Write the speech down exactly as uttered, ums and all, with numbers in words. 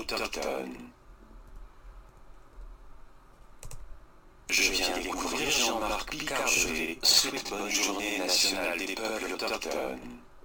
autochtones. Je viens découvrir Jean-Marc Picard, je vais souhaiter bonne journée nationale des peuples autochtones.